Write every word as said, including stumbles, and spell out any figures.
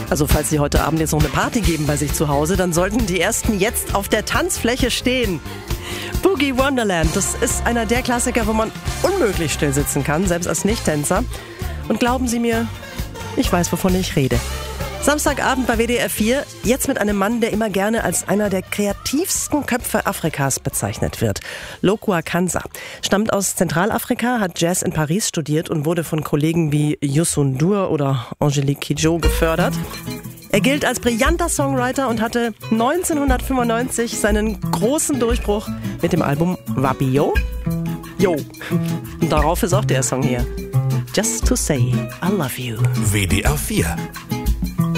Also falls Sie heute Abend jetzt noch eine Party geben bei sich zu Hause, dann sollten die Ersten jetzt auf der Tanzfläche stehen. Boogie Wonderland, das ist einer der Klassiker, wo man unmöglich still sitzen kann, selbst als Nicht-Tänzer. Und glauben Sie mir, ich weiß, wovon ich rede. Samstagabend bei W D R vier, jetzt mit einem Mann, der immer gerne als einer der kreativsten Köpfe Afrikas bezeichnet wird. Lokua Kanza stammt aus Zentralafrika, hat Jazz in Paris studiert und wurde von Kollegen wie Youssou N'Dour oder Angelique Kidjo gefördert. Er gilt als brillanter Songwriter und hatte neunzehnhundertfünfundneunzig seinen großen Durchbruch mit dem Album Wabio. Yo. Und darauf ist auch der Song hier. Just to say I love you. W D R vier